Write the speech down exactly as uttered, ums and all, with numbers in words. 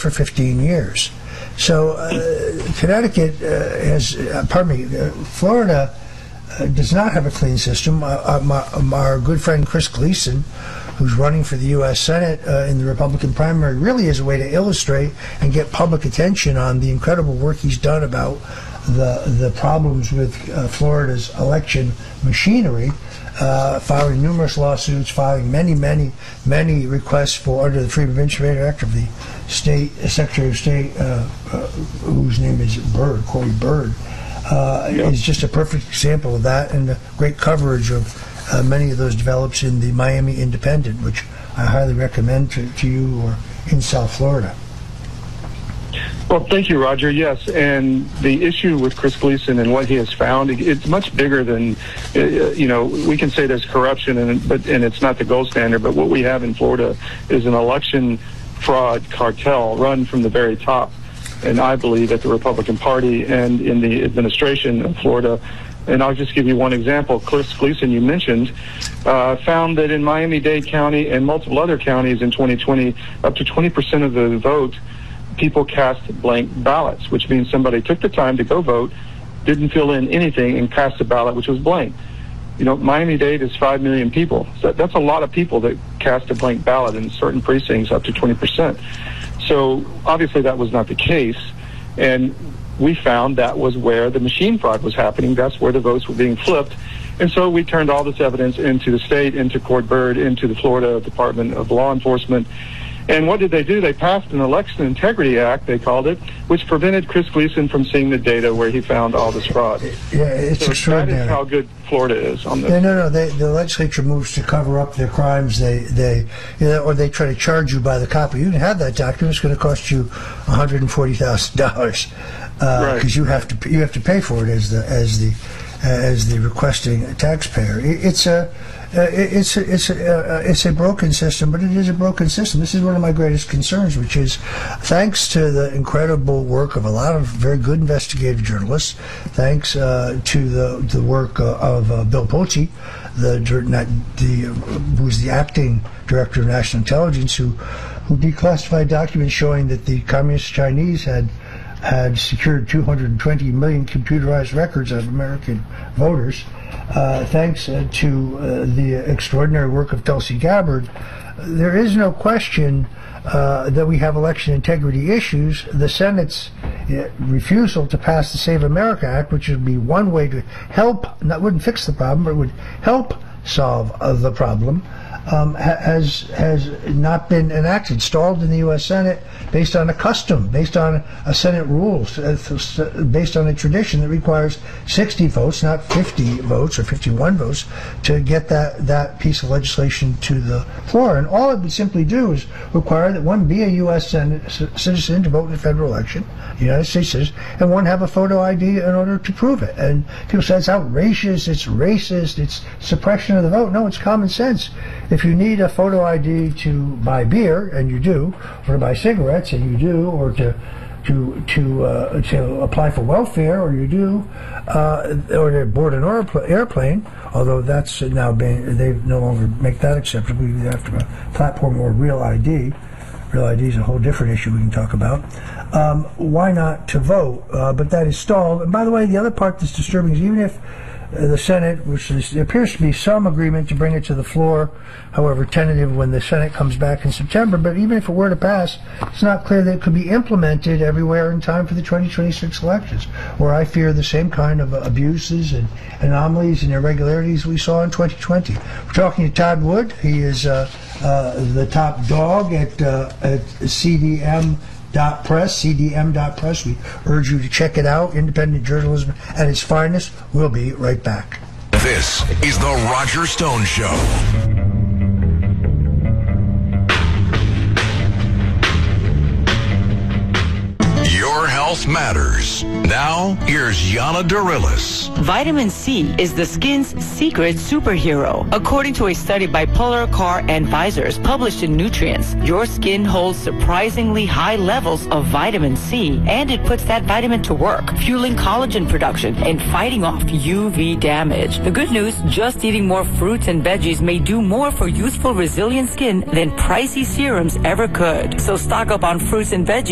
for fifteen years. So uh, Connecticut uh, has, uh, pardon me, uh, Florida uh, does not have a clean system. Uh, uh, my, um, our good friend Chris Gleason, who's running for the U S Senate uh, in the Republican primary, really is a way to illustrate and get public attention on the incredible work he's done about the the problems with uh, Florida's election machinery, uh, filing numerous lawsuits, filing many, many, many requests for under the Freedom of Information Act of the State uh, Secretary of State, uh, uh, whose name is Byrd, Corey Byrd, uh, yep. is just a perfect example of that, and the great coverage of uh, many of those develops in the Miami Independent, which I highly recommend to, to you or in South Florida. Well, thank you, Roger. Yes, and the issue with Chris Gleason and what he has found, it's much bigger than, you know, we can say there's corruption, and but and it's not the gold standard, but what we have in Florida is an election fraud cartel run from the very top, and I believe at the Republican Party and in the administration of Florida. And I'll just give you one example. Chris Gleason, you mentioned, uh, found that in Miami-Dade County and multiple other counties in twenty twenty, up to twenty percent of the vote, people cast blank ballots, which means somebody took the time to go vote, didn't fill in anything, and cast a ballot which was blank. You know, Miami-Dade is five million people. So that's a lot of people that cast a blank ballot in certain precincts, up to twenty percent. So obviously that was not the case. And we found that was where the machine fraud was happening. That's where the votes were being flipped. And so we turned all this evidence into the state, into Court Byrd, into the Florida Department of Law Enforcement. And what did they do? They passed an Election Integrity Act, they called it, which prevented Chris Gleason from seeing the data where he found all this fraud. Yeah, it's so extraordinary. That is how good Florida is on this. Yeah, no, no, they, the legislature moves to cover up their crimes. They, they, you know, or they try to charge you by the copy. You can have that document. It's going to cost you one hundred forty thousand dollars because uh, you have to you have to pay for it as the as the uh, as the requesting taxpayer. It, it's a Uh, it's a, it's a, uh, it's a broken system, but it is a broken system. This is one of my greatest concerns, which is thanks to the incredible work of a lot of very good investigative journalists, thanks uh, to the the work uh, of uh, Bill Pulte, the not the who was the acting director of national intelligence, who who declassified documents showing that the communist Chinese had had secured two hundred twenty million computerized records of American voters. Uh, thanks uh, to uh, the extraordinary work of Tulsi Gabbard, there is no question uh, that we have election integrity issues. The Senate's uh, refusal to pass the Save America Act, which would be one way to help, not wouldn't fix the problem, but would help solve uh, the problem, um, ha has has not been enacted, stalled in the U S Senate based on a custom, based on a Senate rules, uh, based on a tradition that requires sixty votes, not fifty votes or fifty-one votes, to get that, that piece of legislation to the floor. And all it would simply do is require that one be a U S Senate citizen to vote in a federal election, United States citizen, and one have a photo I D in order to prove it. And people say it's outrageous, it's racist, it's suppression of the vote. No, it's common sense. If you need a photo I D to buy beer, and you do, or to buy cigarettes, and you do, or to to to uh, to apply for welfare, or you do, uh, or to board an airplane, although that's now being, they no longer make that acceptable. You have to have a platform or real I D. Real I D is a whole different issue we can talk about. Um, why not to vote? Uh, but that is stalled. And by the way, the other part that's disturbing is even if uh, the Senate, which is, there appears to be some agreement to bring it to the floor, however tentative when the Senate comes back in September, but even if it were to pass, it's not clear that it could be implemented everywhere in time for the twenty twenty-six elections, where I fear the same kind of uh, abuses and anomalies and irregularities we saw in twenty twenty. We're talking to Todd Wood. He is uh, uh, the top dog at, uh, at C D M dot press, C D M dot press. We urge you to check it out. Independent journalism at its finest. We'll be right back. This is the Roger Stone Show. Your health matters. Now, here's Yana Darilis. Vitamin C is the skin's secret superhero. According to a study by Polar Car Advisors published in Nutrients, your skin holds surprisingly high levels of vitamin C, and it puts that vitamin to work, fueling collagen production and fighting off U V damage. The good news, just eating more fruits and veggies may do more for youthful, resilient skin than pricey serums ever could. So stock up on fruits and veggies